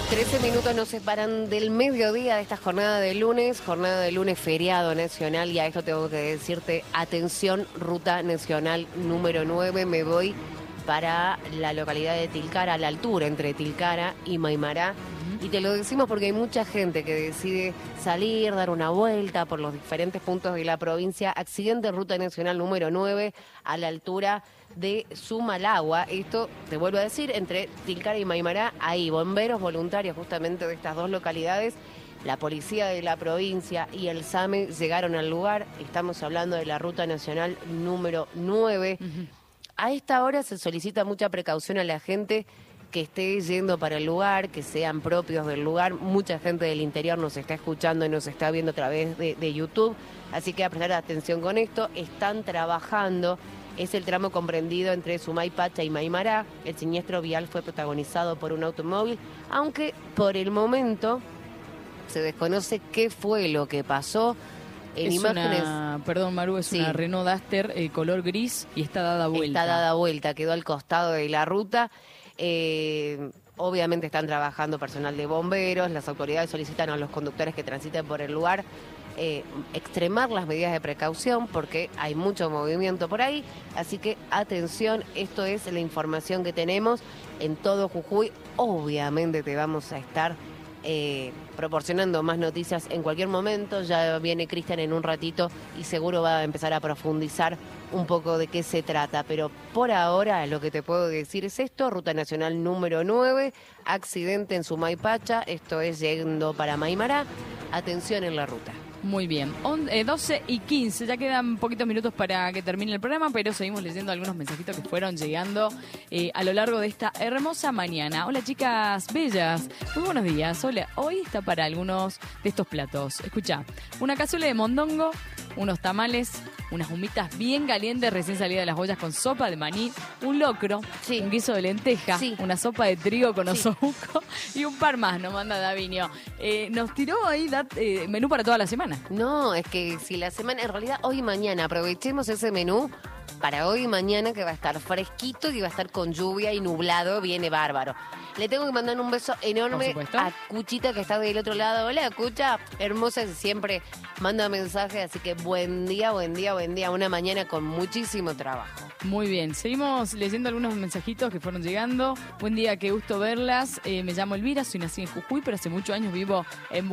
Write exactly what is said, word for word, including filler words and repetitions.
trece minutos nos separan del mediodía de esta jornada de lunes, jornada de lunes feriado nacional, y a esto tengo que decirte, atención, ruta nacional número nueve, me voy para la localidad de Tilcara, a la altura entre Tilcara y Maimará. Y te lo decimos porque hay mucha gente que decide salir, dar una vuelta por los diferentes puntos de la provincia. Accidente ruta nacional número nueve a la altura de Sumalagua. Esto, te vuelvo a decir, entre Tilcara y Maimará. Hay bomberos voluntarios justamente de estas dos localidades. La policía de la provincia y el SAME llegaron al lugar. Estamos hablando de la ruta nacional número nueve. Uh-huh. A esta hora se solicita mucha precaución a la gente que esté yendo para el lugar, que sean propios del lugar. Mucha gente del interior nos está escuchando y nos está viendo a través de, de YouTube, así que a prestar atención con esto. Están trabajando, es el tramo comprendido entre Sumaypacha y Maimará. El siniestro vial fue protagonizado por un automóvil, aunque por el momento se desconoce qué fue lo que pasó. En es imágenes, una, perdón Maru, es sí. una Renault Duster eh, color gris y está dada vuelta. Está dada vuelta, quedó al costado de la ruta. Eh, obviamente están trabajando personal de bomberos, las autoridades solicitan a los conductores que transiten por el lugar eh, extremar las medidas de precaución porque hay mucho movimiento por ahí, así que atención, esto es la información que tenemos en todo Jujuy. Obviamente te vamos a estar Eh, proporcionando más noticias en cualquier momento. Ya viene Cristian en un ratito y seguro va a empezar a profundizar un poco de qué se trata, pero por ahora lo que te puedo decir es esto: ruta nacional número nueve, accidente en Sumaypacha, esto es yendo para Maimará, atención en la ruta. Muy bien, doce y quince, ya quedan poquitos minutos para que termine el programa, pero seguimos leyendo algunos mensajitos que fueron llegando eh, a lo largo de esta hermosa mañana. Hola chicas bellas, muy buenos días. Hola, hoy está para algunos de estos platos. Escucha, una cazuela de mondongo, unos tamales, unas humitas bien calientes recién salidas de las ollas con sopa de maní, un locro, sí. un guiso de lenteja, sí. una sopa de trigo con sí. osobuco y un par más, nos manda Davinio. Eh, nos tiró ahí dat, eh, menú para toda la semana. No, es que si la semana, en realidad hoy y mañana, aprovechemos ese menú para hoy y mañana, que va a estar fresquito y va a estar con lluvia y nublado, viene bárbaro. Le tengo que mandar un beso enorme a Cuchita, que está del otro lado. Hola, Cucha, hermosa, siempre manda mensajes, así que buen día, buen día, buen día. Una mañana con muchísimo trabajo. Muy bien, seguimos leyendo algunos mensajitos que fueron llegando. Buen día, qué gusto verlas. Eh, me llamo Elvira, soy nacida en Jujuy, pero hace muchos años vivo en